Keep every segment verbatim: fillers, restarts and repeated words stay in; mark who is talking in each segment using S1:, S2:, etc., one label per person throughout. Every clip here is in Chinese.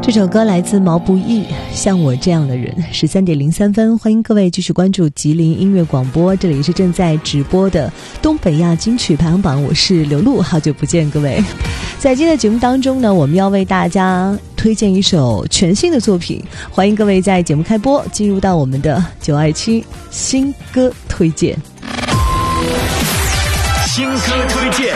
S1: 这首歌来自毛不易，像我这样的人。十三点零三分，欢迎各位继续关注吉林音乐广播，这里是正在直播的东北亚金曲排行榜，我是刘露，好久不见各位。在今天的节目当中呢，我们要为大家推荐一首全新的作品，欢迎各位在节目开播进入到我们的九二七新歌推荐。
S2: 新歌推荐。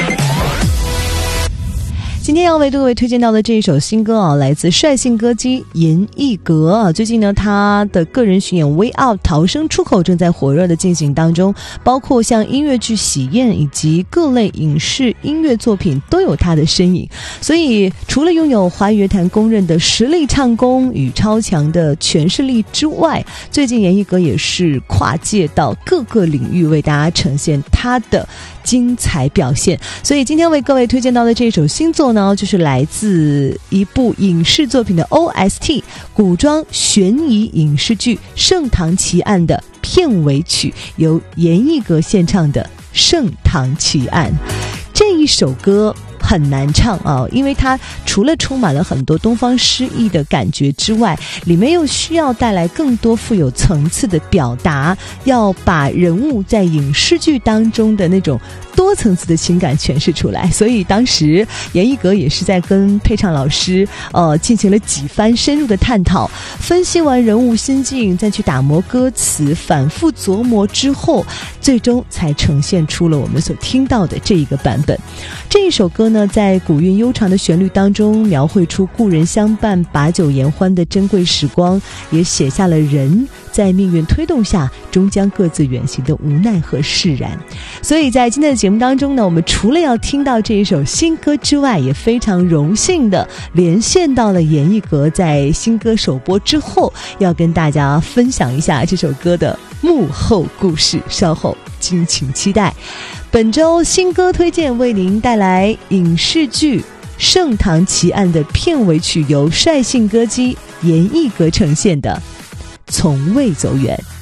S1: 今天要为各位推荐到的这一首新歌啊，来自率性歌姬严艺格啊。最近呢，他的个人巡演《Way Out》逃生出口正在火热的进行当中，包括像音乐剧《喜宴》以及各类影视音乐作品都有他的身影。所以，除了拥有华语乐坛公认的实力唱功与超强的诠释力之外，最近严艺格也是跨界到各个领域为大家呈现他的精彩表现。所以今天为各位推荐到的这首新作呢，就是来自一部影视作品的 O S T 古装悬疑影视剧《盛唐奇案》的片尾曲，由严艺格献唱的《盛唐奇案》。这一首歌很难唱啊，因为它除了充满了很多东方诗意的感觉之外，里面又需要带来更多富有层次的表达，要把人物在影视剧当中的那种多层次的情感诠释出来。所以当时严艺格也是在跟配唱老师呃进行了几番深入的探讨，分析完人物心境，再去打磨歌词，反复琢磨之后，最终才呈现出了我们所听到的这一个版本。这一首歌呢，在古韵悠长的旋律当中，描绘出故人相伴把酒言欢的珍贵时光，也写下了人在命运推动下终将各自远行的无奈和释然。所以在今天的节目当中呢，我们除了要听到这一首新歌之外，也非常荣幸的连线到了严艺格在新歌首播之后要跟大家分享一下这首歌的幕后故事，稍后敬请期待。本周新歌推荐为您带来影视剧《盛唐奇案》的片尾曲，由率性歌姬严艺格呈现的《从未走远》。